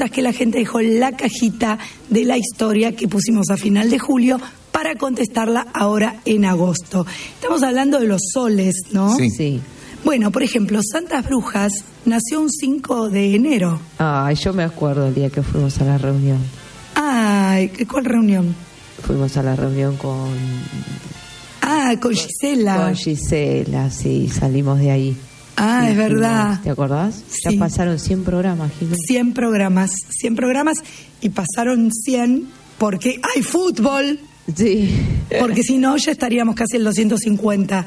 respuestas que la gente dejó en la cajita de la historia que pusimos a final de julio para contestarla ahora en agosto. Estamos hablando de los soles, ¿no? Sí. Bueno, por ejemplo, Santas Brujas nació un 5 de enero. Ay, yo me acuerdo el día que fuimos a la reunión. Ay, ¿cuál reunión? Fuimos a la reunión con Gisela. Con Gisela, sí, salimos de ahí. Ah, es verdad. ¿Te acordás? Sí. Ya pasaron 100 programas, Gisela. 100 programas y pasaron 100 porque hay fútbol. Sí. Porque si no, ya estaríamos casi en los 150.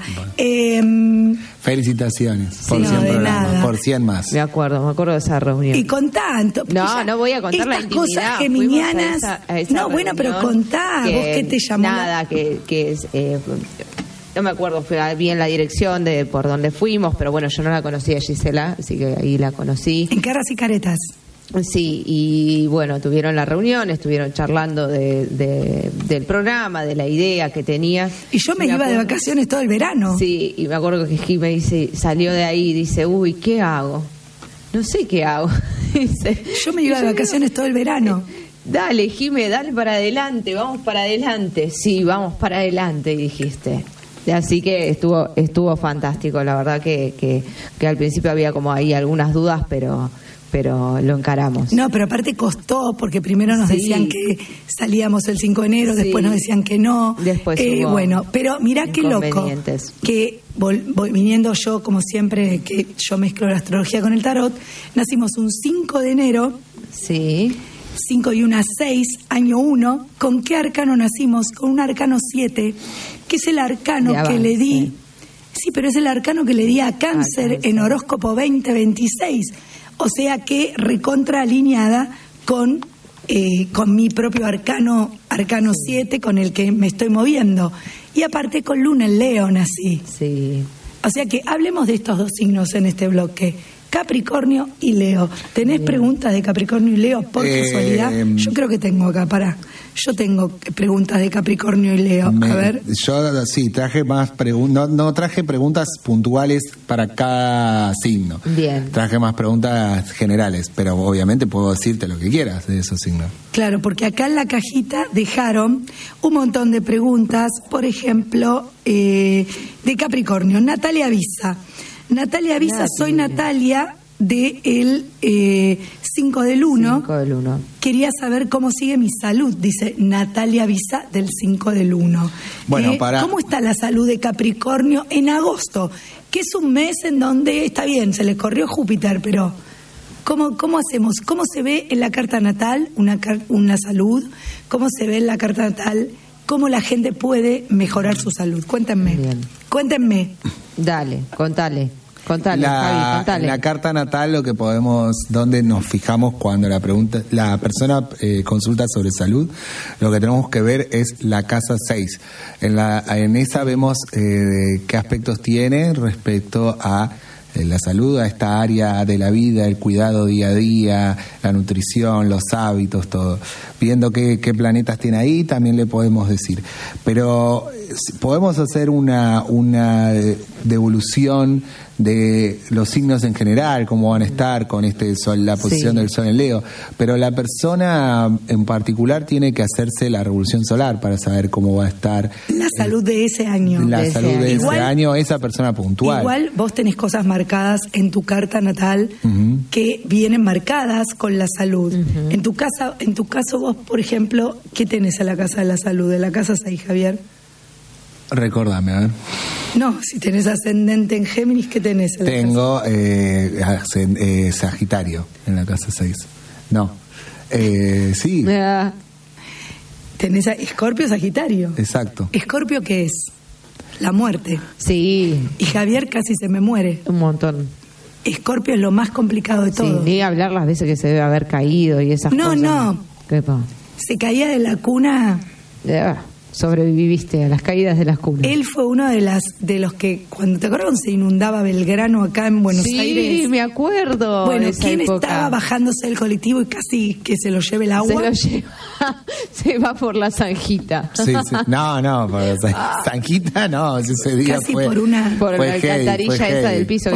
Felicitaciones por Sí, 100 de programas, nada. por 100 más. Me acuerdo de esa reunión. Y con tanto. No voy a contar la estas intimidad. cosas geminianas. Fuimos a esa No, bueno, pero reunión contá, vos qué te llamó. Nada, que es... no me acuerdo fue bien la dirección de por dónde fuimos, pero bueno, yo no la conocía a Gisela, así que ahí la conocí. En Caras y Caretas. Sí, y bueno, tuvieron la reunión, estuvieron charlando del programa, de la idea que tenía. Y yo me iba de vacaciones todo el verano. Sí, y me acuerdo que Jimé dice, salió de ahí y dice, uy, ¿qué hago? No sé qué hago. Dice, Yo me iba de vacaciones todo el verano. Dale, Jimé, dale para adelante, vamos para adelante. Sí, vamos para adelante, dijiste. Así que estuvo fantástico, la verdad que al principio había como ahí algunas dudas, pero lo encaramos. No, pero aparte costó, porque primero nos decían que salíamos el 5 de enero, después nos decían que no. Después hubo bueno, pero mirá qué loco, inconvenientes. que viniendo yo, como siempre, que yo mezclo la astrología con el tarot, nacimos un 5 de enero, Sí. 5 y una 6, año 1. ¿Con qué arcano nacimos? Con un arcano 7, que es el arcano que le di. Sí, pero es el arcano que le di a Cáncer en horóscopo 2026. O sea que recontra alineada con mi propio arcano 7, con el que me estoy moviendo. Y aparte con Luna en Leo nací. Sí. O sea que hablemos de estos dos signos en este bloque. Capricornio y Leo. ¿Tenés preguntas de Capricornio y Leo por casualidad? Yo creo que tengo acá, yo tengo preguntas de Capricornio y Leo. A ver. Yo sí, traje más preguntas, no traje preguntas puntuales para cada signo. Bien. Traje más preguntas generales, pero obviamente puedo decirte lo que quieras de esos signos. Claro, porque acá en la cajita dejaron un montón de preguntas, por ejemplo, de Capricornio. Natalia avisa, soy Natalia del 5 del 1. 5 del 1. Quería saber cómo sigue mi salud, dice Natalia Visa del 5 del 1. Bueno, ¿Cómo está la salud de Capricornio en agosto? Que es un mes en donde, está bien, se les corrió Júpiter, pero ¿cómo hacemos? ¿Cómo se ve en la carta natal una salud? ¿Cómo se ve en la carta natal? ¿Cómo la gente puede mejorar su salud? Cuéntenme. Bien. Cuéntenme. Dale, contale, Javi, contale. La carta natal, lo que donde nos fijamos cuando la persona consulta sobre salud, lo que tenemos que ver es la casa 6. En esa vemos qué aspectos tiene respecto a la salud, a esta área de la vida, el cuidado día a día, la nutrición, los hábitos, todo. Viendo qué planetas tiene ahí, también le podemos decir. Pero podemos hacer una devolución de los signos en general, cómo van a estar con este sol, la posición del sol en Leo, pero la persona en particular tiene que hacerse la revolución solar para saber cómo va a estar la salud de ese año. La salud de ese año, esa persona puntual. Igual vos tenés cosas marcadas en tu carta natal que vienen marcadas con la salud. En tu caso vos, por ejemplo, ¿qué tenés en la casa de la salud? De la casa 6, Javier. Recordame, a ver. No, si tenés ascendente en Géminis, ¿qué tenés en la Tengo Sagitario en la casa 6. No. Sí. Tenés a Escorpio, Sagitario. Exacto. ¿Escorpio qué es? La muerte. Sí. Y Javier casi se me muere. Un montón. Escorpio es lo más complicado de todo. Sí, ni hablar las veces que se debe haber caído y esas cosas. No. ¿Qué pasa? Se caía de la cuna sobreviviste a las caídas de las cunas. Él fue uno de los que, cuando te acuerdas, se inundaba Belgrano acá en Buenos Aires. Sí, me acuerdo. Bueno, ¿quién estaba bajándose del colectivo y casi que se lo lleve el agua? Se va por la zanjita. Sí. No, por la zanjita no, ese día casi fue por la alcantarilla esa del piso.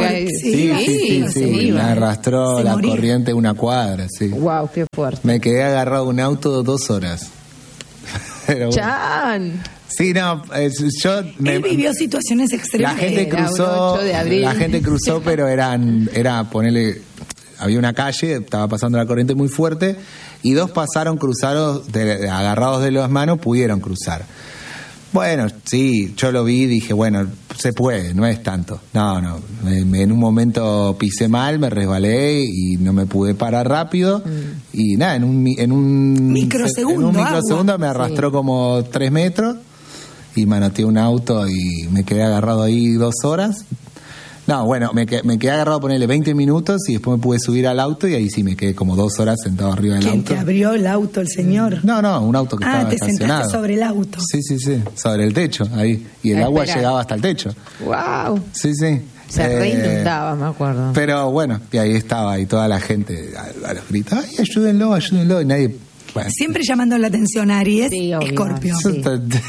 Sí, me arrastró la corriente 1 cuadra, sí. Wow, qué fuerte. Me quedé agarrado a un auto 2 horas. Pero Chan. Sí, no, él vivió situaciones extremas. La gente cruzó, pero ponerle, había una calle, estaba pasando la corriente muy fuerte y 2 pasaron cruzados, agarrados de las manos, pudieron cruzar. Bueno, sí, yo lo vi y dije, bueno, se puede, no es tanto. No, en un momento pisé mal, me resbalé y no me pude parar rápido. Y nada, en un microsegundo me arrastró como 3 metros y manoteé un auto y me quedé agarrado ahí 2 horas. No, bueno, me quedé agarrado a ponerle 20 minutos y después me pude subir al auto y ahí sí me quedé como 2 horas sentado arriba del auto. ¿Quién te abrió el auto, el señor? No, un auto que estaba estacionado. Te sentaste sobre el auto. Sí, sobre el techo, ahí. Y el agua llegaba hasta el techo. ¡Wow! Sí. Se reinundaba, me acuerdo. Pero bueno, y ahí estaba, y toda la gente a los gritos, ¡ay, ayúdenlo! Y nadie... Bueno. Siempre llamando la atención, Aries, Escorpio. Sí.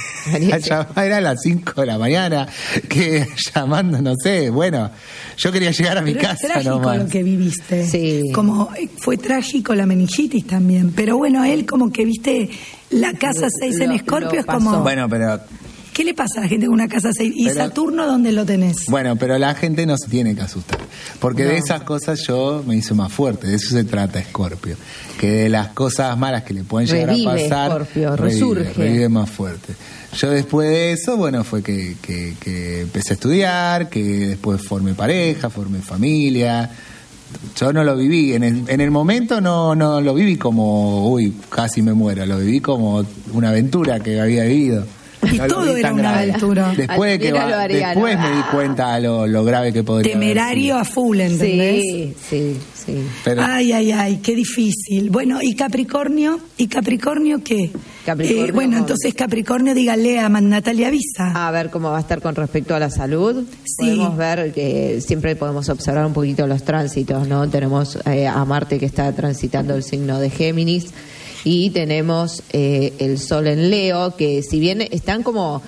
Era a las 5 de la mañana, que llamando, no sé, bueno, yo quería llegar a mi casa. Es trágico nomás. Lo que viviste. Sí. Como fue trágico la meningitis también. Pero bueno, él como que viste la casa 6 en Escorpio es como... Bueno, pero... ¿Qué le pasa a la gente con una casa 6? ¿Y Saturno dónde lo tenés? Bueno, pero la gente no se tiene que asustar. Porque de esas cosas yo me hice más fuerte. De eso se trata Escorpio. Que de las cosas malas que le pueden llegar a pasar... Escorpio, revive más fuerte. Yo después de eso, bueno, fue que empecé a estudiar, que después formé pareja, formé familia. Yo no lo viví. En el momento no lo viví como, casi me muero. Lo viví como una aventura que había vivido. Y no todo era una aventura. Después me di cuenta lo grave que podría temerario a full, ¿entendés? Sí. Pero, ay, qué difícil. Bueno, ¿y Capricornio? ¿Y Capricornio qué? Bueno, entonces Capricornio, dígale a Natalia Avisa. A ver cómo va a estar con respecto a la salud. Sí. Podemos ver que siempre podemos observar un poquito los tránsitos, ¿no? Tenemos a Marte que está transitando el signo de Géminis. Y tenemos el Sol en Leo, que si bien están como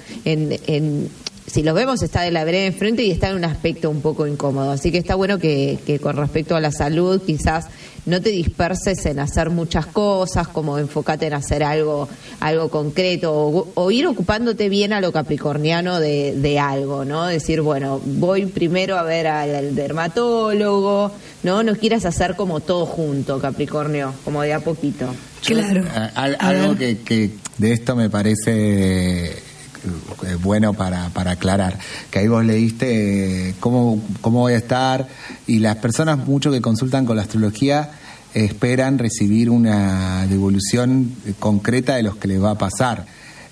si los vemos está de la vereda enfrente y está en un aspecto un poco incómodo. Así que está bueno que con respecto a la salud quizás no te disperses en hacer muchas cosas, como enfócate en hacer algo concreto o ir ocupándote bien a lo capricorniano de algo, ¿no? Decir, bueno, voy primero a ver al dermatólogo, ¿no? No quieras hacer como todo junto, Capricornio, como de a poquito. Claro. Algo que de esto me parece bueno para aclarar, que ahí vos leíste cómo voy a estar, y las personas mucho que consultan con la astrología esperan recibir una devolución concreta de lo que les va a pasar.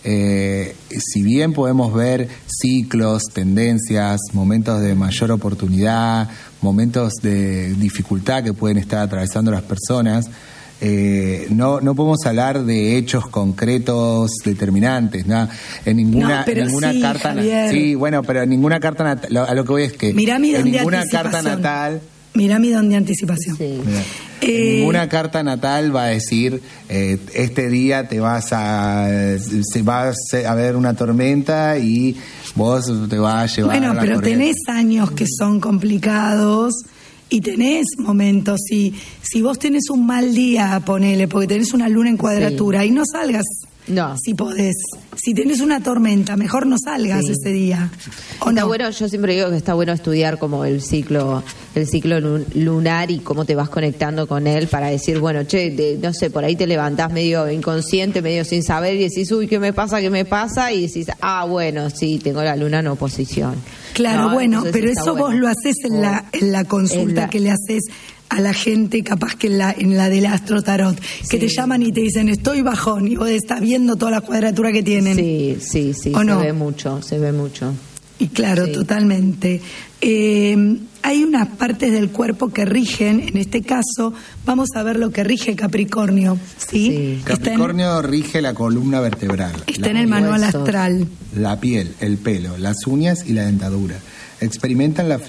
Si bien podemos ver ciclos, tendencias, momentos de mayor oportunidad, momentos de dificultad que pueden estar atravesando las personas, no podemos hablar de hechos concretos determinantes, ¿no? En ninguna carta natal. Sí, bueno, pero en ninguna carta natal. A lo que voy es que en ninguna carta natal. Mirá mi don de anticipación. Sí. En ninguna carta natal va a decir este día va a haber una tormenta y vos te vas a llevar. Bueno, pero corriente. Tenés años que son complicados. Y tenés momentos, si vos tenés un mal día, ponele, porque tenés una luna en cuadratura, y no salgas, si podés. Si tenés una tormenta, mejor no salgas ese día. Está bueno, yo siempre digo que está bueno estudiar como el ciclo lunar y cómo te vas conectando con él para decir, bueno, no sé, por ahí te levantás medio inconsciente, medio sin saber y decís, uy, ¿qué me pasa? Y decís, bueno, sí, tengo la luna en oposición. Claro, bueno, pero eso vos lo haces en la consulta que le haces a la gente, capaz que en la del Astro Tarot, que te llaman y te dicen, estoy bajón, y vos estás viendo toda la cuadratura que tienen. Sí, se ve mucho. Y claro, sí. Totalmente. Hay unas partes del cuerpo que rigen, en este caso, vamos a ver lo que rige Capricornio. ¿Sí? Capricornio rige la columna vertebral. Está en el manual astral. La piel, el pelo, las uñas y la dentadura. Experimentan la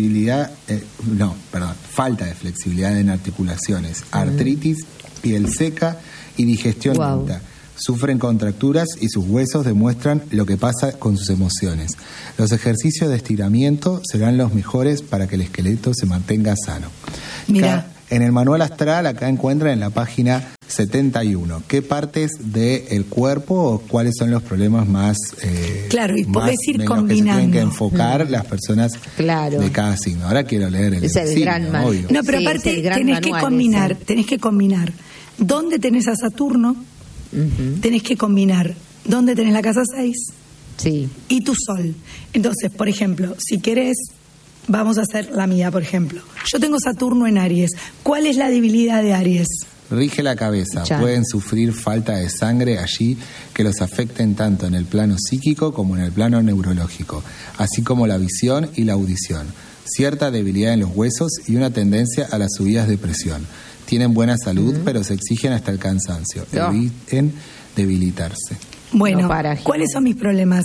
falta de flexibilidad en articulaciones, artritis, piel seca y digestión lenta. Sufren contracturas y sus huesos demuestran lo que pasa con sus emociones. Los ejercicios de estiramiento serán los mejores para que el esqueleto se mantenga sano. Mira. En el manual astral, acá encuentran en la página 71 qué partes del cuerpo o cuáles son los problemas más claro, y podés ir en combinando. los que se tienen que enfocar las personas de cada signo. Ahora quiero leer el gran obvio. No, pero aparte tenés que combinar dónde tenés a Saturno. Tenés que combinar dónde tenés la casa 6 y tu sol. Entonces, por ejemplo, si querés, vamos a hacer la mía, por ejemplo. Yo tengo Saturno en Aries. ¿Cuál es la debilidad de Aries? Rige la cabeza. Pueden sufrir falta de sangre allí que los afecten tanto en el plano psíquico como en el plano neurológico, así como la visión y la audición. Cierta debilidad en los huesos y una tendencia a las subidas de presión. Tienen buena salud, pero se exigen hasta el cansancio. Eviten debilitarse. Bueno, ¿cuáles son mis problemas?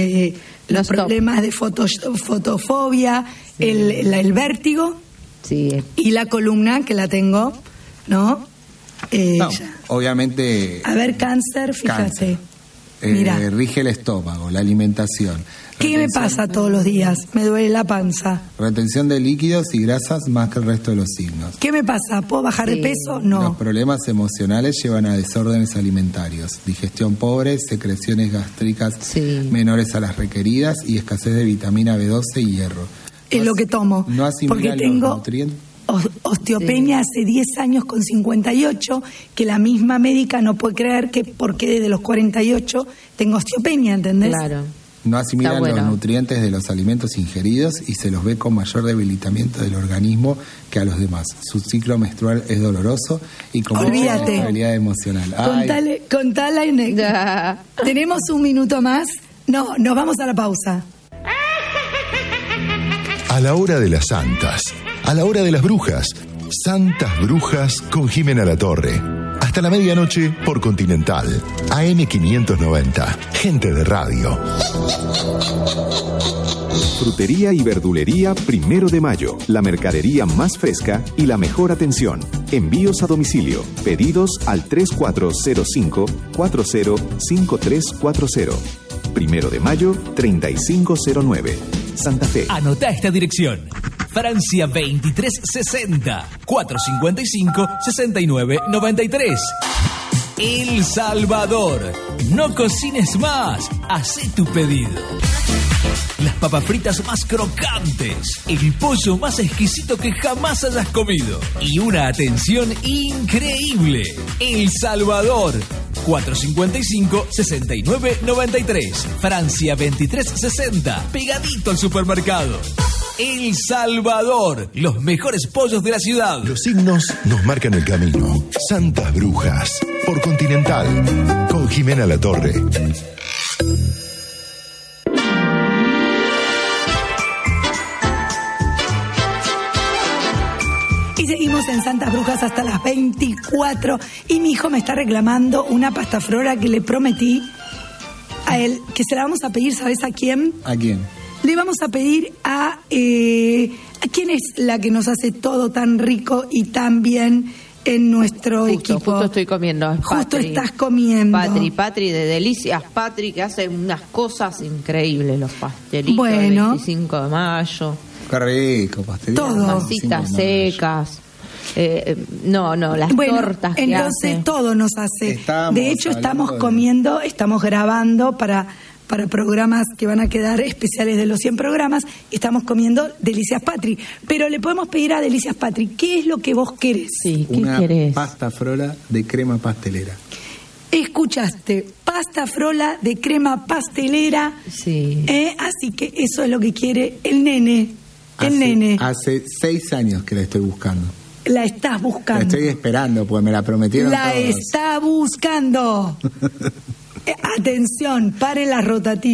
Los problemas de fotofobia, el vértigo y la columna, que la tengo, ¿no? Obviamente... A ver, cáncer, fíjate. Mira. Rige el estómago, la alimentación. ¿Qué me pasa todos los días? Me duele la panza. Retención de líquidos y grasas más que el resto de los signos. ¿Qué me pasa? ¿Puedo bajar de peso? No. Los problemas emocionales llevan a desórdenes alimentarios, digestión pobre, secreciones gástricas menores a las requeridas y escasez de vitamina B12 y hierro. Es lo que tomo. No porque tengo osteopenia hace 10 años con 58, que la misma médica no puede creer que porque desde los 48 tengo osteopenia, ¿entendés? Claro. No asimilan los nutrientes de los alimentos ingeridos y se los ve con mayor debilitamiento del organismo que a los demás. Su ciclo menstrual es doloroso y con mucha inestabilidad emocional. Contá la anécdota. ¿Tenemos un minuto más? No, nos vamos a la pausa. A la hora de las santas, a la hora de las brujas, Santas Brujas con Jimena Latorre. Hasta la medianoche por Continental, AM590, gente de radio. Frutería y verdulería 1 de Mayo. La mercadería más fresca y la mejor atención. Envíos a domicilio. Pedidos al 3405-405340. 1 de Mayo, 3509. Santa Fe. Anota esta dirección. Francia 2360 455 6993. El Salvador. No cocines más. Hacé tu pedido. Las papas fritas más crocantes, el pollo más exquisito que jamás hayas comido y una atención increíble. El Salvador. 455-6993. Francia 2360. Pegadito al supermercado. El Salvador. Los mejores pollos de la ciudad. Los signos nos marcan el camino. Santas Brujas. Por Continental. Con Jimena Latorre. Y seguimos en Santas Brujas hasta las 24. Y mi hijo me está reclamando una pasta flora que le prometí a él, que se la vamos a pedir, ¿sabes a quién? ¿A quién? Le vamos a pedir ¿a quién es la que nos hace todo tan rico y tan bien en nuestro equipo? Justo estoy comiendo. Justo estás comiendo. Patri de Delicias Patri, que hace unas cosas increíbles, los pastelitos del 25 de mayo. Qué rico, pastelitos. Todo. Las masitas secas. Las tortas que entonces hace. Todo nos hace. De hecho, estamos comiendo, estamos grabando para programas que van a quedar especiales de los 100 programas, estamos comiendo Delicias Patri. Pero le podemos pedir a Delicias Patri, ¿qué es lo que vos querés? Sí, ¿qué una querés? Pasta frola de crema pastelera. Escuchaste, pasta frola de crema pastelera. Sí. Así que eso es lo que quiere el nene. Hace 6 años que la estoy buscando. La estás buscando. La estoy esperando, porque me la prometieron La todos. está buscando. Atención, paren las rotativas.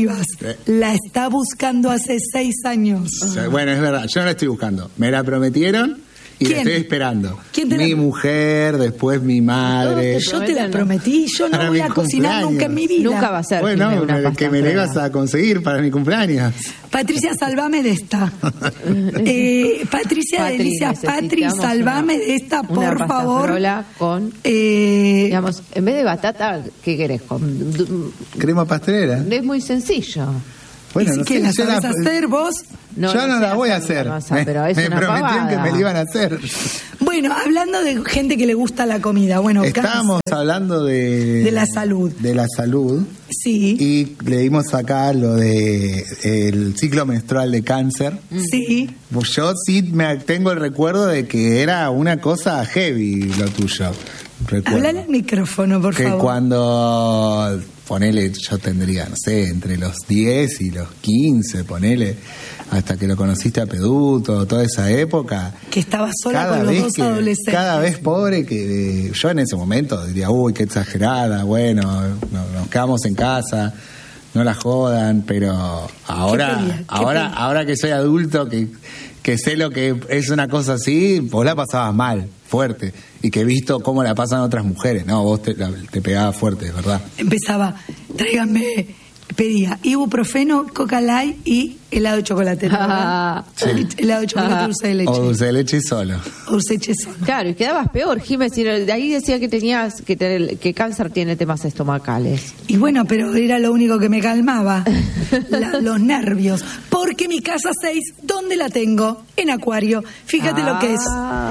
la está buscando hace 6 años. Bueno, es verdad, yo no la estoy buscando. Me la prometieron y la estoy esperando. ¿Quién te mi mujer, después mi madre. Yo te la prometí, yo no voy a cocinar nunca en mi vida. Nunca va a ser. Bueno, que me la ibas a conseguir para mi cumpleaños. Patricia, salvame de esta. Patricia Delicia, Patri, salvame de esta, por favor. Con, digamos, en vez de batata, ¿qué querés? Crema pastelera. Es muy sencillo. Bueno, no sé, ¿la sabes hacer vos? Yo no la voy a hacer. Pero es me una prometieron pavada. que me la iban a hacer. Bueno, hablando de gente que le gusta la comida, bueno, estábamos hablando de la salud. De la salud. Sí. Y leímos acá lo de el ciclo menstrual de cáncer. Sí. Yo sí tengo el recuerdo de que era una cosa heavy lo tuyo. Hablale al micrófono, por favor. Que cuando, ponele, yo tendría, no sé, entre los 10 y los 15, ponele, hasta que lo conociste a Peduto, toda esa época. Que estaba sola con los dos adolescentes. Cada vez pobre que yo en ese momento diría, uy, qué exagerada, bueno, nos quedamos en casa, no la jodan, pero ahora que soy adulto, que sé lo que es una cosa así, vos la pasabas mal, fuerte, y que he visto cómo la pasan otras mujeres. No, vos te pegabas fuerte, es verdad. Empezaba, tráiganme, pedía ibuprofeno, Coca Light y helado de chocolate. Sí. Helado de chocolate, dulce de leche. O dulce de leche solo. Dulce de leche solo. Claro, y quedabas peor, Jiménez. De ahí decía que tenías que cáncer tiene temas estomacales. Y bueno, pero era lo único que me calmaba, los nervios. Porque mi casa 6, ¿dónde la tengo? En Acuario. Fíjate lo que es.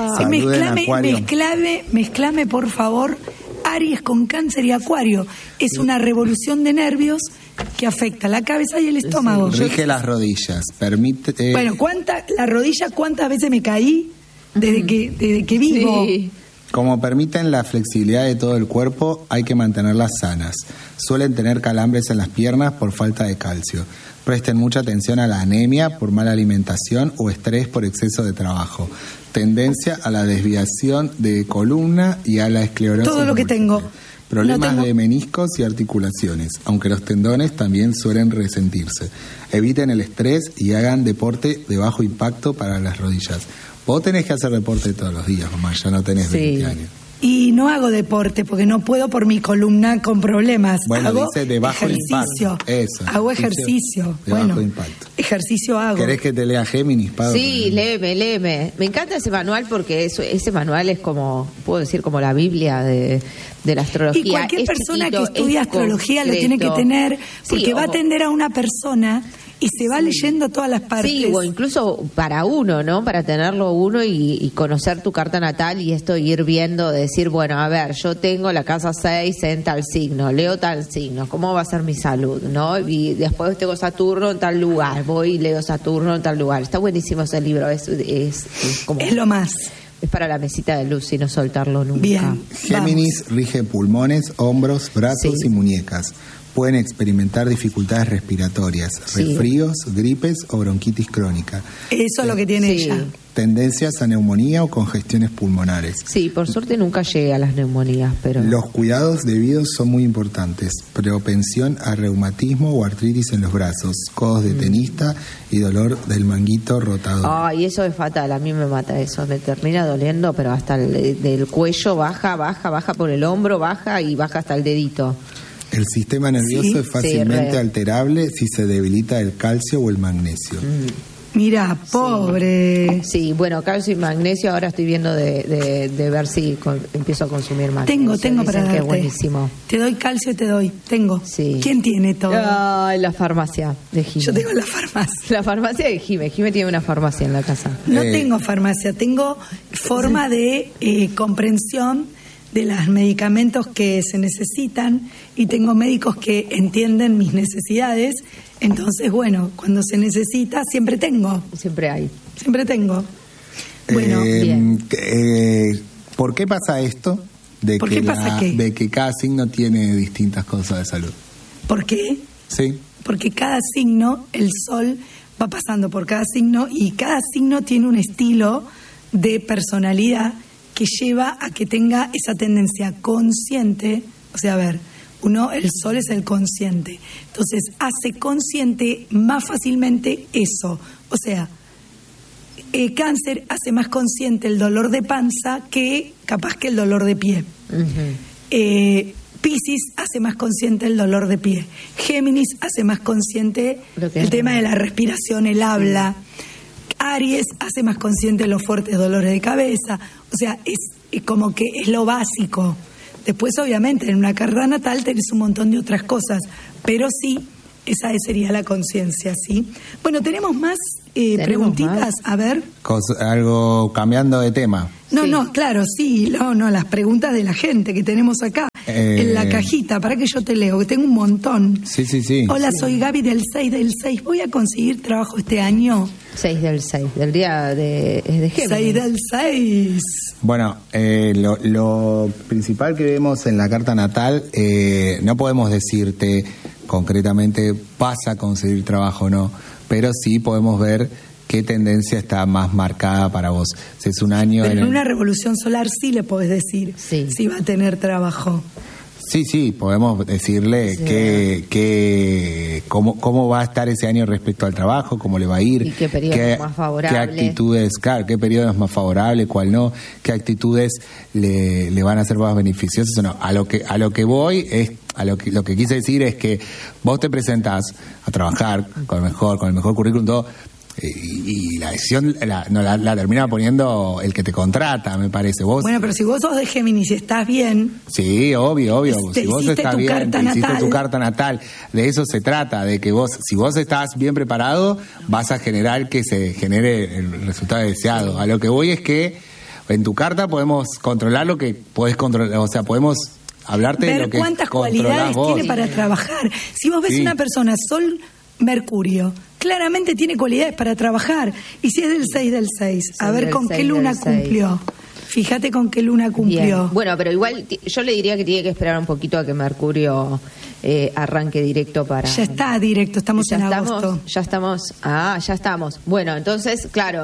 Mezclame, por favor, Aries con Cáncer y Acuario. Es una revolución de nervios que afecta la cabeza y el estómago. Rige las rodillas, permite... Bueno, la rodilla, ¿cuántas veces me caí desde que vivo? Sí. Como permiten la flexibilidad de todo el cuerpo, hay que mantenerlas sanas. Suelen tener calambres en las piernas por falta de calcio. Presten mucha atención a la anemia por mala alimentación o estrés por exceso de trabajo. Tendencia a la desviación de columna y a la esclerosis. Todo lo que tengo. Problemas de meniscos y articulaciones, aunque los tendones también suelen resentirse. Eviten el estrés y hagan deporte de bajo impacto para las rodillas. Vos tenés que hacer deporte todos los días, mamá, ya no tenés 20 años. Y no hago deporte porque no puedo por mi columna con problemas. Bueno, hago dice de bajo ejercicio. Impacto. Eso. Hago ejercicio. De bajo impacto. Ejercicio hago. ¿Querés que te lea Géminis, Pablo? Sí, léeme. Me encanta ese manual porque ese manual es como, puedo decir, como la Biblia de la astrología. Y cualquier persona que estudia astrología lo tiene que tener porque va a atender a una persona y se va leyendo todas las partes. Sí, o incluso para uno, ¿no? Para tenerlo uno y conocer tu carta natal y esto ir viendo, decir, bueno, a ver, yo tengo la casa 6 en tal signo, leo tal signo, ¿cómo va a ser mi salud? ¿No? Y después tengo Saturno en tal lugar, voy y leo Saturno en tal lugar. Está buenísimo ese libro, es como... Es lo más. Es para la mesita de luz y no soltarlo nunca. Bien. Géminis rige pulmones, hombros, brazos y muñecas. Pueden experimentar dificultades respiratorias, resfríos, gripes o bronquitis crónica. Eso es lo que tiene ella. Tendencias a neumonía o congestiones pulmonares. Sí, por suerte nunca llegué a las neumonías, pero... Los cuidados debidos son muy importantes. Propensión a reumatismo o artritis en los brazos, codos de tenista y dolor del manguito rotador. Ay, eso es fatal, a mí me mata eso, me termina doliendo, pero hasta del cuello baja por el hombro, baja hasta el dedito. El sistema nervioso es fácilmente alterable si se debilita el calcio o el magnesio. Mira, pobre. Sí, bueno, calcio y magnesio ahora estoy viendo de ver si empiezo a consumir magnesio. Tengo para darte. Que es buenísimo. Te doy calcio, tengo. Sí. ¿Quién tiene todo? Ay, la farmacia de Jime. Yo tengo la farmacia. La farmacia de Jime. Jime tiene una farmacia en la casa. No tengo farmacia, tengo forma de comprensión de los medicamentos que se necesitan y tengo médicos que entienden mis necesidades. Entonces, bueno, cuando se necesita, siempre tengo. Siempre hay. Siempre tengo. Bueno, bien. ¿Por qué pasa esto? De que cada signo tiene distintas cosas de salud. ¿Por qué? Sí. Porque cada signo, el sol va pasando por cada signo y cada signo tiene un estilo de personalidad que lleva a que tenga esa tendencia consciente. O sea, a ver, El sol es el consciente. Entonces, hace consciente más fácilmente eso. O sea, Cáncer hace más consciente el dolor de panza que capaz que el dolor de pie. Piscis hace más consciente el dolor de pie. Géminis hace más consciente el tema de la respiración, el habla. Aries hace más consciente los fuertes dolores de cabeza. O sea, es como que es lo básico. Después, obviamente, en una carta natal tenés un montón de otras cosas, pero sí, esa sería la conciencia, ¿sí? Bueno, tenemos más preguntitas, más. A ver. Algo cambiando de tema. No, claro, sí, las preguntas de la gente que tenemos acá, en la cajita, para que yo te leo, que tengo un montón. Sí. Hola, soy Gaby del 6. ¿Voy a conseguir trabajo este año? 6 del 6, del día de Géminis. 6 del 6. Bueno, lo principal que vemos en la carta natal, no podemos decirte concretamente vas a conseguir trabajo o no, pero sí podemos ver qué tendencia está más marcada para vos. Si es un año... Pero en una revolución solar sí le podés decir si va a tener trabajo. Sí, podemos decirle cómo va a estar ese año respecto al trabajo, cómo le va a ir. Y qué periodo es más favorable. Qué actitudes, qué periodo es más favorable, cuál no, qué actitudes le van a ser más beneficiosas o no. A lo que voy es... Lo que quise decir es que vos te presentás a trabajar con el mejor currículum, todo, y la decisión la termina poniendo el que te contrata, me parece. Bueno, pero si vos sos de Géminis y estás bien... Sí, obvio. Si vos estás bien, te hiciste tu carta natal, de eso se trata, de que si vos estás bien preparado, vas a generar que se genere el resultado deseado. A lo que voy es que en tu carta podemos controlar lo que podés controlar, o sea, podemos... hablarte ver de lo que cuántas cualidades vos tiene para trabajar. Si vos ves una persona Sol, Mercurio, claramente tiene cualidades para trabajar. Y si es del 6 del 6, a ver con qué luna cumplió. Fíjate con qué luna cumplió. Bien. Bueno, pero igual yo le diría que tiene que esperar un poquito a que Mercurio arranque directo para... Ya está directo, estamos en agosto. Ya estamos. Bueno, entonces, claro,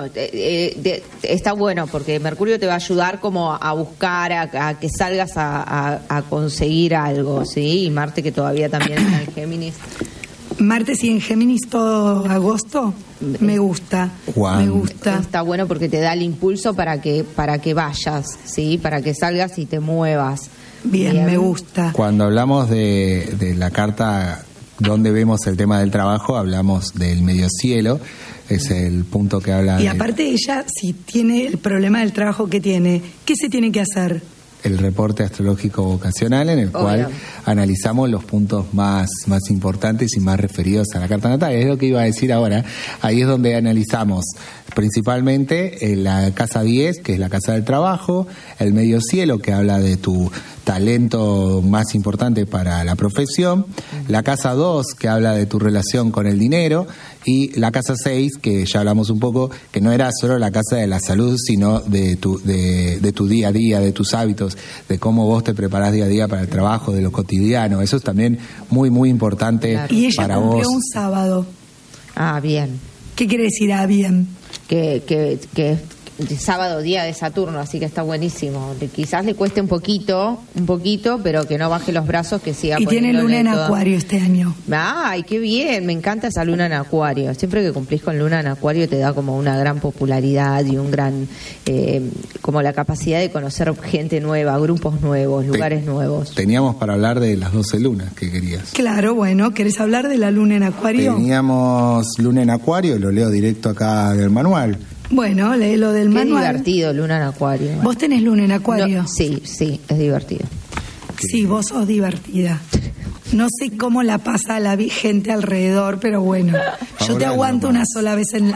está bueno porque Mercurio te va a ayudar como a buscar, a que salgas a conseguir algo, ¿sí? Y Marte, que todavía también está en Géminis. Marte sí en Géminis todo agosto. Me gusta. Está bueno porque te da el impulso para que vayas, ¿sí? Para que salgas y te muevas. Bien, me gusta. Cuando hablamos de la carta donde vemos el tema del trabajo, hablamos del medio cielo, es el punto que habla. Y aparte ella, si tiene el problema del trabajo que tiene, ¿qué se tiene que hacer? El reporte astrológico vocacional, en el cual analizamos los puntos más importantes y más referidos a la carta natal. Es lo que iba a decir ahora. Ahí es donde analizamos principalmente la casa 10, que es la casa del trabajo, el medio cielo, que habla de tu talento más importante para la profesión, la casa 2, que habla de tu relación con el dinero, y la casa 6, que ya hablamos un poco, que no era solo la casa de la salud, sino de tu día a día, de tus hábitos, de cómo vos te preparás día a día para el trabajo, de lo cotidiano. Eso es también muy, muy importante para vos. Y ella cumplió un sábado. Ah, bien. ¿Qué quiere decir bien? Que sábado, día de Saturno, así que está buenísimo. Quizás le cueste un poquito, pero que no baje los brazos, que siga. Y tiene luna en Acuario este año. Ay, qué bien, me encanta esa luna en Acuario. Siempre que cumplís con luna en Acuario te da como una gran popularidad y un gran, como la capacidad de conocer gente nueva, grupos nuevos, lugares nuevos. Teníamos para hablar de las 12 lunas que querías. Claro, bueno, ¿querés hablar de la luna en Acuario? Teníamos luna en Acuario, lo leo directo acá del manual. Bueno, lee lo del manual. Qué divertido, luna en Acuario. ¿Vos tenés luna en Acuario? No, sí, es divertido. Sí, vos sos divertida. No sé cómo la pasa la gente alrededor, pero bueno. Yo te aguanto una sola vez en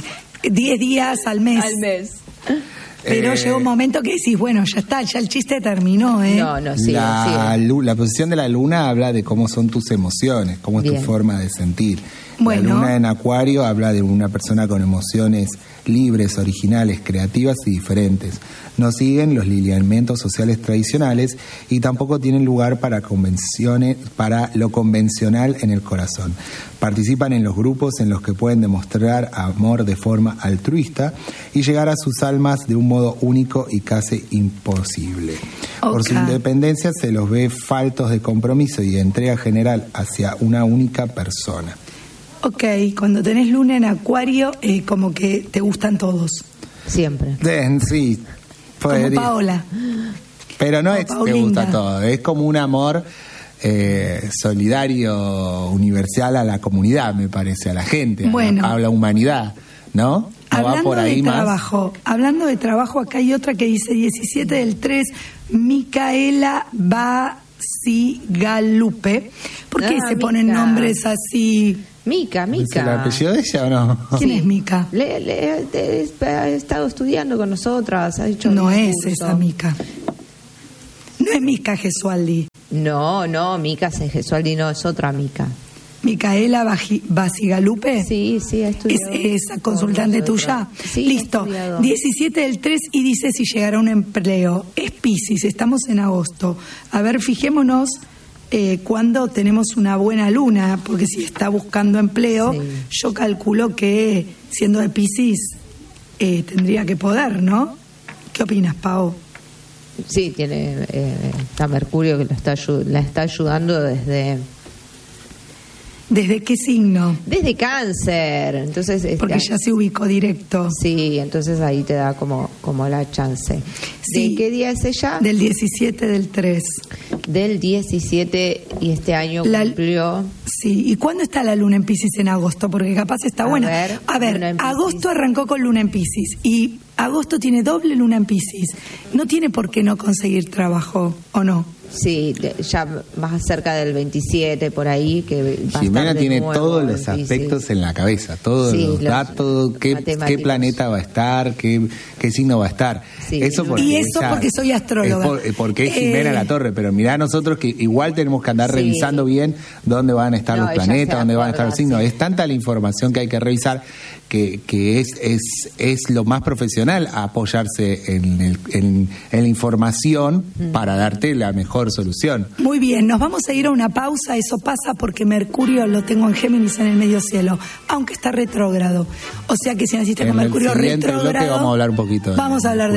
10 días al mes. Pero llega un momento que decís, bueno, ya está, ya el chiste terminó, ¿eh? No, sí. La posición de la luna habla de cómo son tus emociones, cómo es tu forma de sentir. Bueno. La luna en Acuario habla de una persona con emociones libres, originales, creativas y diferentes. No siguen los lineamientos sociales tradicionales y tampoco tienen lugar para lo convencional en el corazón. Participan en los grupos en los que pueden demostrar amor de forma altruista y llegar a sus almas de un modo único y casi imposible. Okay. Por su independencia se los ve faltos de compromiso y de entrega general hacia una única persona. Ok, cuando tenés luna en Acuario, como que te gustan todos. Siempre. Sí, como Paola. Pero no es que te Paulinda. gusta todo, es como un amor solidario, universal a la comunidad, me parece, a la gente, Bueno. a la humanidad, ¿no? ¿No va por ahí más? Hablando de trabajo, acá hay otra que dice 17 del 3, Micaela Basigalupe. ¿Por qué se ponen Mica. nombres nombres así? Mica. ¿Es el apellido de ella o no? ¿Quién es Mica? Ha estado estudiando con nosotras, ha hecho No un es curso. esa Mica. No es Mica Gesualdi. No, Mica Gesualdi no, es otra Mica. Micaela Basigalupe. Sí, ha estudiado. ¿Es esa consultante con tuya? nosotras. Sí, Listo. ha estudiado. 17 del 3 y dice si llegará un empleo. Es Piscis, estamos en agosto. A ver, fijémonos cuándo tenemos una buena luna, porque si está buscando empleo, Sí. yo calculo que siendo de Piscis tendría que poder, ¿no? ¿Qué opinas, Pau? Sí, tiene está Mercurio que la está ayudando desde ¿Desde qué signo? Cáncer. Entonces Porque ya se ubicó directo. sí, entonces ahí te da como la chance. Sí. ¿De qué día es ella? Del 17 del 3. Del 17 y este año cumplió. Sí, ¿y cuándo está la luna en Piscis en agosto? Porque capaz está buena. A ver, luna en Piscis. agosto arrancó con luna en Piscis y agosto tiene doble luna en Piscis. No tiene por qué no conseguir trabajo, ¿o no? Sí, ya más cerca del 27 por ahí que va a estar Jimena de tiene nuevo todos en los Piscis. aspectos en la cabeza, todos Sí, los datos, qué matemáticos. planeta va a estar, qué signo va a estar. Sí, eso porque y eso porque soy astróloga. Porque es Jimena La Torre, pero mirá nosotros que igual tenemos que andar Sí. revisando bien dónde van a estar No, los ella planetas, se dónde van a estar acuerda, los signos. sí. Es tanta la información que hay que revisar que es lo más profesional apoyarse en la información para darte la mejor solución. Muy bien, nos vamos a ir a una pausa. Eso pasa porque Mercurio lo tengo en Géminis en el medio cielo, aunque está retrógrado. O sea que si naciste con En el Mercurio siguiente bloque retrógrado, vamos a hablar un poquito de vamos a hablar de